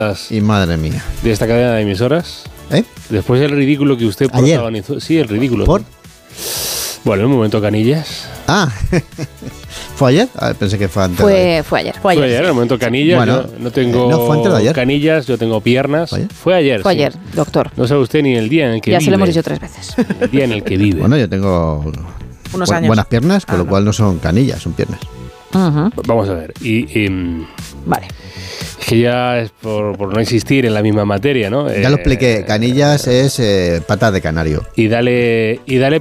Y madre mía. De esta cadena de emisoras. Después del ridículo que usted protagonizó. Sí, el ridículo. ¿Por? Bueno, un momento, Canillas. ¿Fue ayer? Pensé que fue antes. Fue ayer. Fue ayer, el momento Canillas. Bueno, yo no tengo fue antes de ayer. canillas, yo tengo piernas. ¿Fue ayer? Fue ayer, doctor. No sabe usted ni el día en el que ya vive. se lo hemos dicho 3 veces. El día en el que vive. Bueno, yo tengo unos años. Buenas piernas, con lo cual no son canillas, son piernas. Vamos a ver. Vale. Es que ya es por no insistir en la misma materia, ¿no? Ya lo expliqué. Canillas es patas de canario. Y dale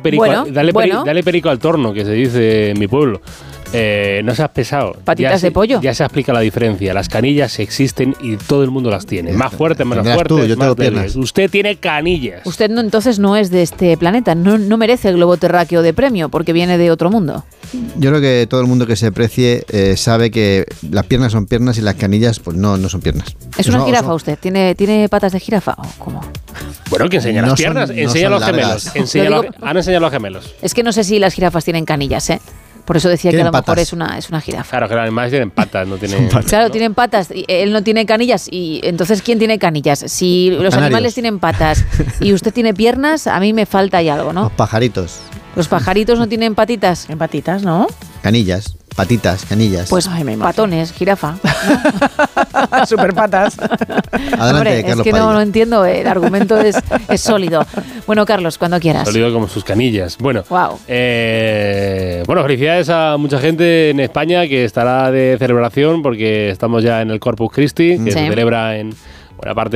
perico al torno, que se dice en mi pueblo. No seas pesado. Patitas de pollo. Ya se explica la diferencia. Las canillas existen y todo el mundo las tiene. Más fuertes, menos fuertes. Yo tengo piernas. Usted tiene canillas. Usted entonces no es de este planeta. No merece el globo terráqueo de premio porque viene de otro mundo. Yo creo que todo el mundo que se precie sabe que las piernas son piernas y las canillas pues no son piernas. ¿Es una jirafa usted? ¿Tiene patas de jirafa o cómo? Bueno, que enseña las piernas. Enseña los gemelos. Han enseñado los gemelos. Es que no sé si las jirafas tienen canillas, ¿eh? Por eso decía que a lo mejor es una jirafa. Claro, que los animales tienen patas, no tienen... Claro, ¿no? Tienen patas. Él no tiene canillas. Y entonces, ¿quién tiene canillas? Si los animales tienen patas y usted tiene piernas, a mí me falta ahí algo, ¿no? Los pajaritos. ¿Los pajaritos no tienen patitas? En patitas, ¿no? Canillas, patitas, canillas. Pues patones, jirafa. ¿No? Super patas. Adelante, hombre, Carlos. Es que no entiendo, el argumento es sólido. Bueno, Carlos, cuando quieras. Sólido como sus canillas. Bueno, wow. Bueno, felicidades a mucha gente en España que estará de celebración porque estamos ya en el Corpus Christi, que se celebra en buena parte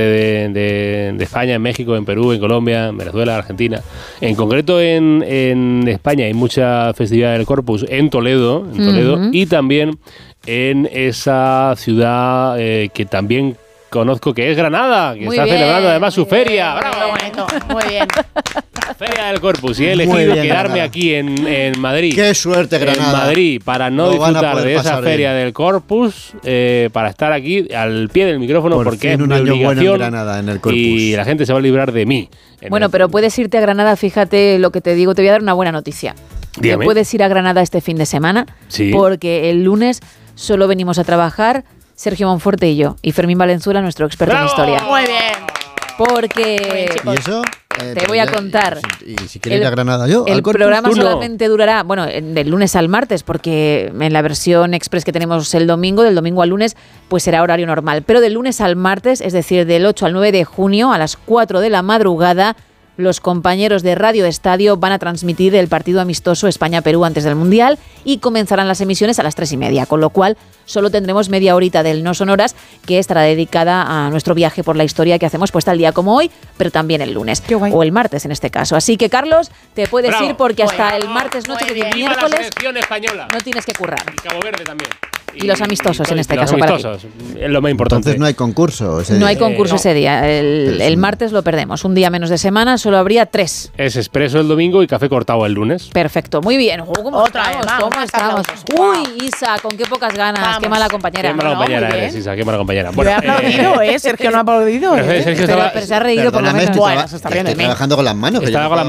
de España, en México, en Perú, en Colombia, en Venezuela, Argentina. En concreto en España hay mucha festividad del Corpus en Toledo, y también en esa ciudad que también conozco, que es Granada, que está celebrando además su feria. ¡Bravo! Muy bonito, muy bien. La Feria del Corpus. Y he elegido quedarme aquí en Madrid. ¡Qué suerte, Granada! En Madrid, para no disfrutar de esa Feria del Corpus, para estar aquí al pie del micrófono, porque es mi obligación bueno en Granada, en el Corpus. Y la gente se va a librar de mí. Bueno, pero puedes irte a Granada, fíjate lo que te digo, te voy a dar una buena noticia. Dígame. Puedes ir a Granada este fin de semana, porque el lunes solo venimos a trabajar Sergio Monforte y yo, y Fermín Valenzuela, nuestro experto en historia. Muy bien. Porque... ¿Y eso? Te voy a contar. ¿Y si quieres ir a Granada yo? El programa solamente durará, bueno, del lunes al martes, porque en la versión express que tenemos el domingo, del domingo al lunes, pues será horario normal. Pero del lunes al martes, es decir, del 8 al 9 de junio, a las 4 de la madrugada, los compañeros de Radio Estadio van a transmitir el partido amistoso España-Perú antes del Mundial y comenzarán las emisiones a las 3:30, con lo cual solo tendremos media horita del No Sonoras, que estará dedicada a nuestro viaje por la historia que hacemos pues tal día como hoy, pero también el lunes o el martes en este caso. Así que, Carlos, te puedes ir porque hasta el martes noche, que el miércoles no tienes que currar. Y Cabo Verde también. Y los amistosos en este los caso. Amistosos, es lo más importante. Entonces no hay concurso ese día. No hay concurso ese día. El martes lo perdemos. Un día menos de semana, solo habría 3. Es expreso el domingo y café cortado el lunes. Perfecto, muy bien. ¿Cómo estamos? Uy, Isa, con qué pocas ganas. Vamos. Qué mala compañera. Qué mala compañera eres, Isa, qué mala compañera. Bueno, he aplaudido, Sergio no ha aplaudido. Pero se ha reído por lo menos. Bueno, estoy trabajando con las manos. Estaba con las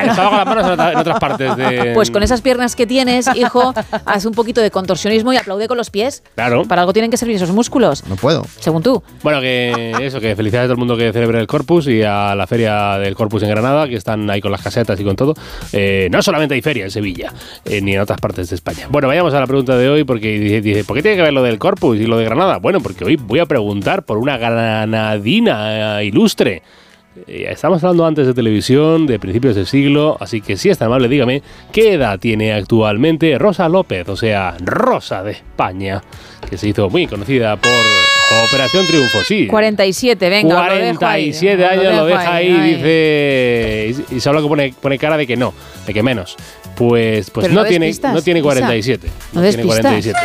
manos en otras partes de... Pues con esas piernas que tienes, hijo, haz un poquito de contorsionismo y aplaude con los pies. Claro. Para algo tienen que servir esos músculos. No puedo. Según tú. Bueno, que felicidades a todo el mundo que celebre el Corpus y a la Feria del Corpus en Granada, que están ahí con las casetas y con todo. No solamente hay feria en Sevilla, ni en otras partes de España. Bueno, vayamos a la pregunta de hoy, porque dice, ¿por qué tiene que ver lo del Corpus y lo de Granada? Bueno, porque hoy voy a preguntar por una granadina ilustre. Estamos hablando antes de televisión, de principios del siglo, así que si es tan amable, dígame, ¿qué edad tiene actualmente Rosa López? O sea, Rosa de España, que se hizo muy conocida por Operación Triunfo, sí. 47, venga. 47 años, lo deja ahí, dice... Y se habla que pone cara de que no, de que menos. Pues no tiene 47. No tiene 47.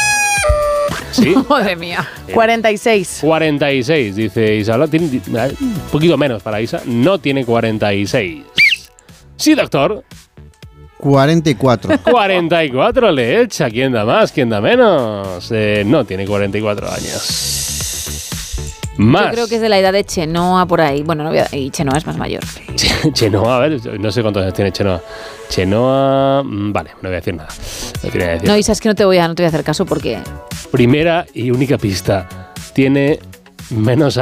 ¿Sí? Madre mía. 46. 46, dice Isa. Tiene un poquito menos para Isa. No tiene 46. Sí, doctor. 44. 44 le echa. ¿Quién da más? ¿Quién da menos? No tiene 44 años. Más. Yo creo que es de la edad de Chenoa por ahí. Bueno, y Chenoa es más mayor. Chenoa, a ver, no sé cuántos años tiene Chenoa. Chenoa, vale, no voy a decir nada. No, Isa, es que no te voy a hacer caso porque... Primera y única pista. Tiene menos